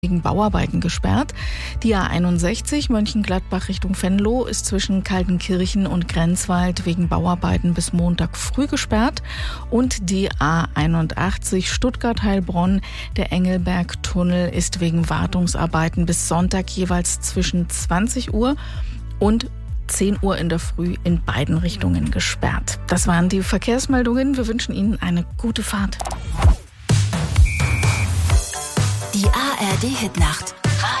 wegen Bauarbeiten gesperrt. Die A61 Mönchengladbach Richtung Venlo ist zwischen Kaltenkirchen und Grenzwald wegen Bauarbeiten bis Montag früh gesperrt. Und die A81 Stuttgart-Heilbronn, der Engelberg-Tunnel, ist wegen Wartungsarbeiten bis Sonntag jeweils zwischen 20 Uhr und 10 Uhr in der Früh in beiden Richtungen gesperrt. Das waren die Verkehrsmeldungen. Wir wünschen Ihnen eine gute Fahrt. Die ARD-Hitnacht.